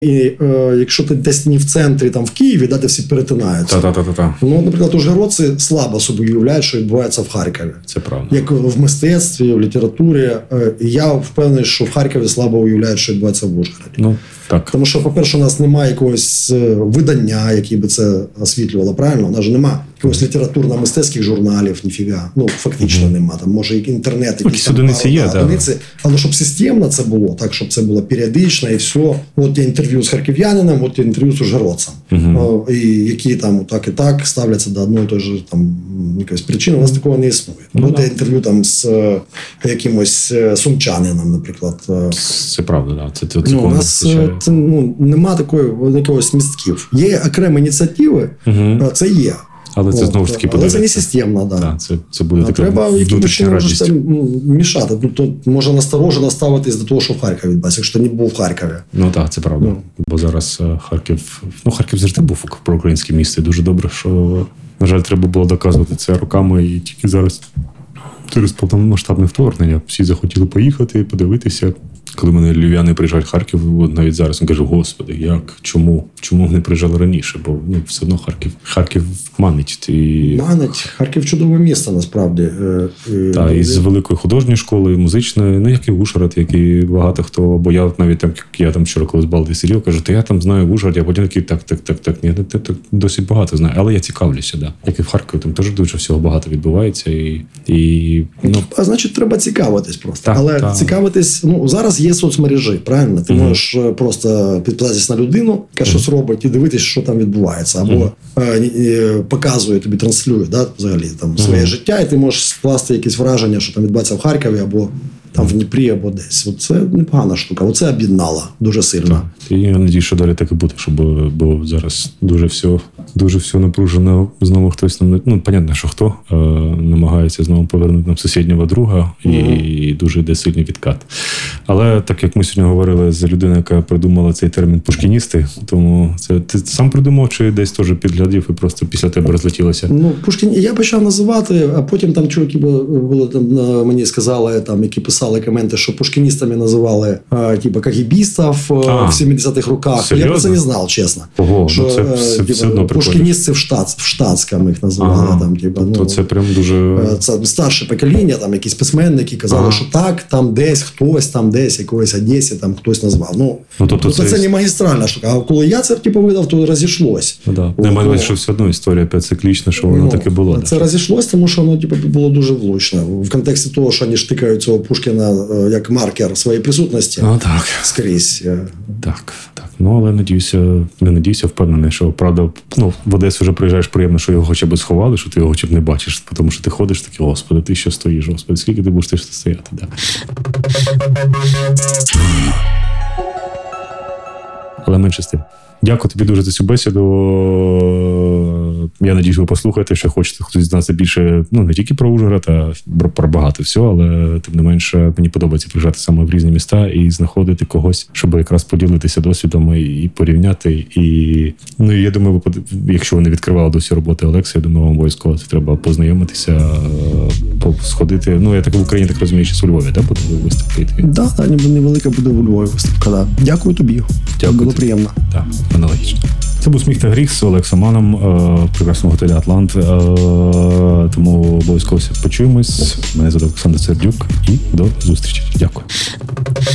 І якщо ти десь не в центрі, там в Києві, де всі перетинаються. Ну, наприклад, ужгородці слабо собі уявляють, що відбувається в Харкові. Це правда. Як в мистецтві, в літературі. Я впевнений, що в Харкові слабо уявляють, що відбувається в Ужгороді. Ну, так. Тому що, по-перше, у нас немає якогось видання, яке би це освітлювало, правильно? У нас ж немає якогось літературно-мистецьких журналів, ніфіга. Ну, фактично нема. Там, може, інтернет, якісь одиниці є, одиниці. Але щоб системно це було, так, щоб це було періодично і все. От є інтерв'ю з харків'янином, от є інтерв'ю з ужгородцем. І які там так і так ставляться до одної той же там якоїсь причини. У нас такого не існує. От є інтерв'ю там з якимось сумчанином, наприклад. Це правда, так. Це у нас нема такої якогось містків. Є окремі ініціативи, це є. Але це знову ж таки але це не системно, да. Так. Це буде така треба внутрішня радість. Мішати. Тут може насторожено ставитись до того, що в Харкові відбувається, якщо ти не був в Харкові. Ну так, це правда. Бо зараз Харків завжди був проукраїнське місто. І дуже добре, що, на жаль, треба було доказувати це роками. І тільки зараз, через повномасштабне вторгнення, всі захотіли поїхати, подивитися. Коли мене львів'яни приїжджають в Харків, навіть зараз він каже: Господи, як? Чому не приїжджали раніше? Бо все одно Харків манить. Манить. Харків чудове місто, насправді. Так, і з великої художньої школи, музичної, ну, як і Ужгород, як і багато хто. Бо я навіть там, я там вчора коли з Балди сидів, кажу, то я там знаю в Ужгороді, а потім такий, так. Ні, ти досить багато знаю. Але я цікавлюся, да. Як і в Харкові, там теж дуже всього багато відбувається. А значить, треба цікавитись просто. Але цікавитись, зараз є соцмережі, правильно? Ти можеш просто підписатися на людину, яка щось робить, і дивитися, що там відбувається. Або показує, тобі транслює, да, взагалі, там, своє життя, і ти можеш скласти якісь враження, що там відбувається в Харкові, або там в Дніпрі, або десь. Це непогана штука. Оце об'єднало дуже сильно. І я надію, що далі так і буде, бо зараз дуже все напружено. Знову хтось там, понятно, що хто намагається знову повернути нам сусіднього друга, і дуже йде сильний відкат. Але так як ми сьогодні говорили з людиною, яка придумала цей термін пушкіністи, тому це ти сам придумав, чи десь теж підглядів і просто після тебе розлетілося? Я почав називати, а потім там чуваки були, там мені сказали, там, які писали коменти, що пушкіністами називали типу кагібістів в 70-х роках. Серйозно? Я про це не знав, чесно. Ого, що це все одно пушкіністи в штатському їх називали. Там, то це прям дуже... Це старше покоління, там якісь письменники казали, що так, там десь хтось, там десь якоїсь Одесі, там хтось назвав. Тобто це не магістральна штука. А коли я це видав, то розійшлось. Не маю, що все одно історія циклічна, що воно таке було. Це розійшлось, тому що воно було дуже влучно. В контексті того, що вони штикають цього Пушкіна як маркер своєї присутності скрізь. Так. Але надіюся, впевнений, що, правда, в Одесу вже приїжджаєш, приємно, що його хоча б сховали, що ти його хоча б не бачиш, тому що ти ходиш такий: Господи, ти що стоїш, Господи, скільки ти будеш ти стояти, да. Але менше з тим. Дякую тобі дуже за цю бесіду. Я надіюсь, ви послухаєте, що хочете хтось дізнатися більше, не тільки про Ужгород, а про багато всього, але тим не менше мені подобається приїжджати саме в різні міста і знаходити когось, щоб якраз поділитися досвідом і порівняти. І я думаю, якщо ви не відкривали досі роботи Олекса, я думаю, вам обов'язково це треба познайомитися, сходити. Я так в Україні так розумію, що у Львові, да, буде виступити? Так, невелика буде у Львові виступка, да. Дякую тобі. Було приємно. Так, аналогічно. Це був «Сміх та гріх» з Олексом Маном, прекрасного готелю «Атлант». Тому обов'язково почуємось. Мене звати Олександр Сердюк і до зустрічі. Дякую.